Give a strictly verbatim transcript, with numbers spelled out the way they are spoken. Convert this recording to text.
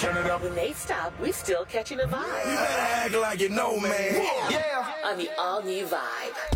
Turn it up. When they stop, we still catching a vibe. You better act like you know, man. On the all-new Vibe.